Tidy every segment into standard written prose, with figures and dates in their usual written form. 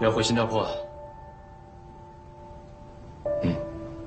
要回新加坡啊？嗯。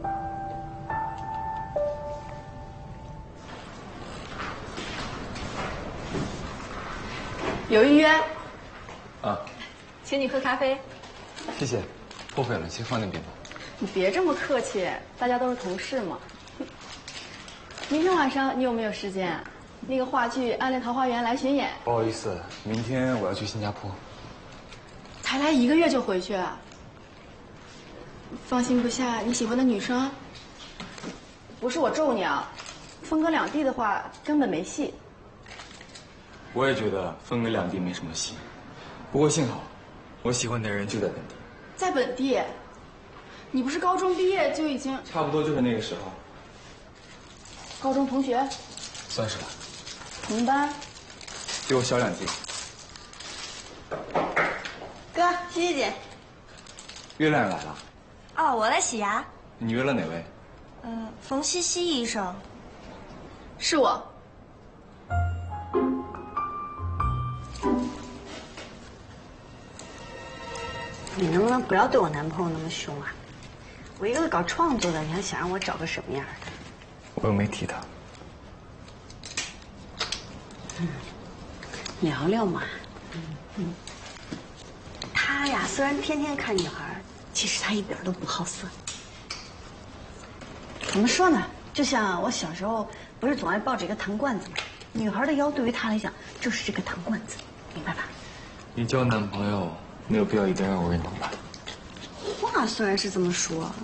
有预约。 啊， 请你喝咖啡。 谢谢，破费了，先放那边吧。 你别这么客气，大家都是同事嘛。明天晚上你有没有时间？那个话剧《暗恋桃花源》来巡演。 不好意思，明天我要去新加坡。 才来1个月就回去啊？放心不下你喜欢的女生？不是我咒你啊，分隔两地的话根本没戏。 我也觉得分隔两地没什么戏，不过幸好，我喜欢的人就在本地。 在本地？你不是高中毕业就已经？ 差不多就是那个时候。 高中同学？ 算是吧。 同班？ 比我小2届。 哥，西西姐。 月亮也来了。 哦，我来洗牙。 你约了哪位？ 冯西西医生。 是我。 你能不能不要对我男朋友那么凶啊？我一个搞创作的，你还想让我找个什么样的？ 我又没提他。 聊聊嘛。他呀，虽然天天看女孩，其实他一点都不好色。怎么说呢？就像我小时候，不是总爱抱着一个糖罐子吗？女孩的腰对于他来讲就是这个糖罐子，明白吧？ 你交男朋友没有必要一定让我认同吧？ 话虽然是这么说，